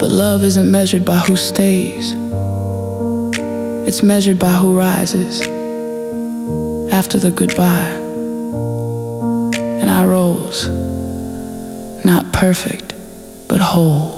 But love isn't measured by who stays. It's measured by who rises after the goodbye. And I rose, not perfect, but whole.